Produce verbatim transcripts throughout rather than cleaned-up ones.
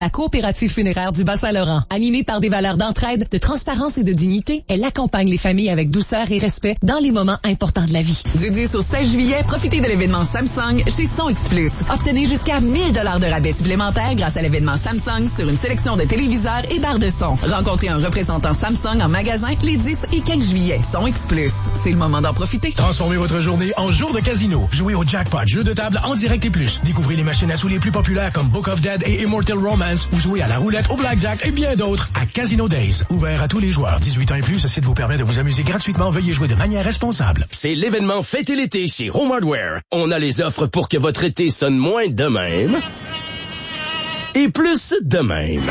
La coopérative funéraire du Bas-Saint-Laurent, animée par des valeurs d'entraide, de transparence et de dignité, elle accompagne les familles avec douceur et respect dans les moments importants de la vie. Du dix au seize juillet, profitez de l'événement Samsung chez Son X Plus. Obtenez jusqu'à mille dollars de rabais supplémentaires grâce à l'événement Samsung sur une sélection de téléviseurs et barres de son. Rencontrez un représentant Samsung en magasin les dix et quinze juillet. Son X Plus, c'est le moment d'en profiter. Transformez votre journée en jour de casino. Jouez au jackpot, jeu de table en direct et plus. Découvrez les machines à sous les plus populaires comme Book of Dead et Immortal Romance ou jouez à la roulette, au blackjack et bien d'autres à Casino Days. Ouvert à tous les joueurs. dix-huit ans et plus, ceci vous permet de vous amuser gratuitement. Veuillez jouer de manière responsable. C'est l'événement Fêtez l'été chez Home Hardware. On a les offres pour que votre été sonne moins de même et plus de même.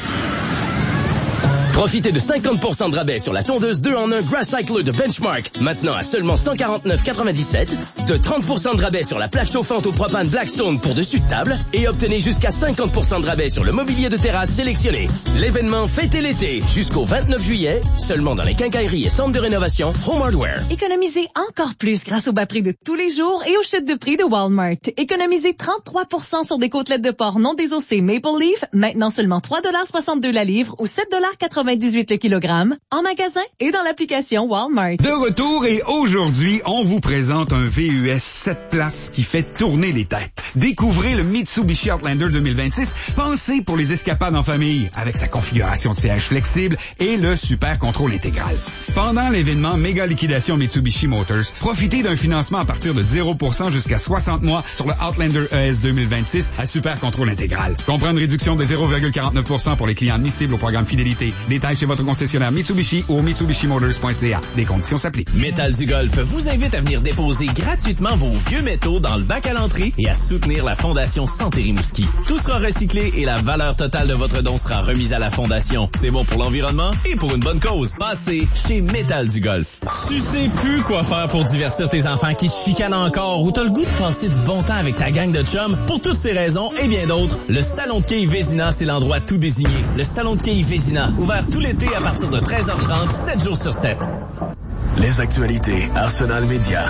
Profitez de cinquante pour cent de rabais sur la tondeuse deux en un Grass Cycler de Benchmark, maintenant à seulement cent quarante-neuf quatre-vingt-dix-sept, de trente pour cent de rabais sur la plaque chauffante au propane Blackstone pour dessus de table, et obtenez jusqu'à cinquante pour cent de rabais sur le mobilier de terrasse sélectionné. L'événement Fêtez l'été jusqu'au vingt-neuf juillet, seulement dans les quincailleries et centres de rénovation Home Hardware. Économisez encore plus grâce au bas prix de tous les jours et aux chutes de prix de Walmart. Économisez trente-trois pour cent sur des côtelettes de porc non désossées Maple Leaf, maintenant seulement trois dollars soixante-deux la livre ou sept dollars quatre-vingt-dix-huit le kilogramme, en magasin et dans l'application Walmart. De retour et aujourd'hui, on vous présente un V U S sept places qui fait tourner les têtes. Découvrez le Mitsubishi Outlander deux mille vingt-six, pensé pour les escapades en famille, avec sa configuration de siège flexible et le super contrôle intégral. Pendant l'événement méga liquidation Mitsubishi Motors, profitez d'un financement à partir de zéro pour cent jusqu'à soixante mois sur le Outlander E S deux mille vingt-six à super contrôle intégral. Comprends une réduction de zéro virgule quarante-neuf pour cent pour les clients admissibles au programme Fidélité. Détails chez votre concessionnaire Mitsubishi ou au mitsubishi motors point c a. Des conditions s'appliquent. Métal du Golfe vous invite à venir déposer gratuitement vos vieux métaux dans le bac à l'entrée et à soutenir la Fondation Santé Rimouski. Tout sera recyclé et la valeur totale de votre don sera remise à la Fondation. C'est bon pour l'environnement et pour une bonne cause. Passez chez Métal du Golfe. Tu sais plus quoi faire pour divertir tes enfants qui se chicanent encore ou t'as le goût de passer du bon temps avec ta gang de chums. Pour toutes ces raisons et bien d'autres, le Salon de quilles Vézina, c'est l'endroit tout désigné. Le Salon de quilles Vézina, ouvert tout l'été à partir de treize heures trente, sept jours sur sept. Les actualités, Arsenal Média.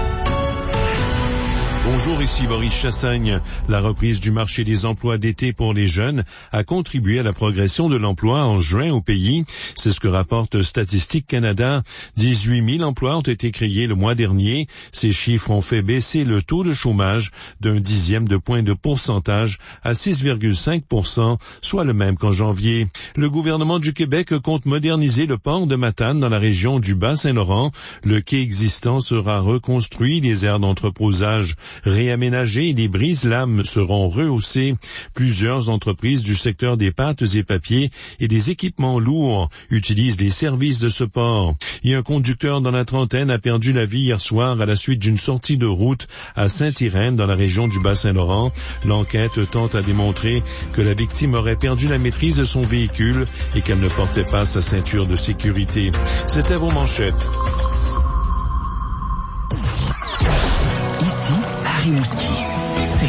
Bonjour, ici Boris Chassagne. La reprise du marché des emplois d'été pour les jeunes a contribué à la progression de l'emploi en juin au pays. C'est ce que rapporte Statistique Canada. dix-huit mille emplois ont été créés le mois dernier. Ces chiffres ont fait baisser le taux de chômage d'un dixième de point de pourcentage à six virgule cinq pour cent, soit le même qu'en janvier. Le gouvernement du Québec compte moderniser le port de Matane dans la région du Bas-Saint-Laurent. Le quai existant sera reconstruit, les aires d'entreposage réaménagées et les brises-lames seront rehaussées. Plusieurs entreprises du secteur des pâtes et papiers et des équipements lourds utilisent les services de ce port. Et un conducteur dans la trentaine a perdu la vie hier soir à la suite d'une sortie de route à Saint-Irène dans la région du Bas-Saint-Laurent. L'enquête tente à démontrer que la victime aurait perdu la maîtrise de son véhicule et qu'elle ne portait pas sa ceinture de sécurité. C'était vos manchettes. Ici, à Rimouski, c'est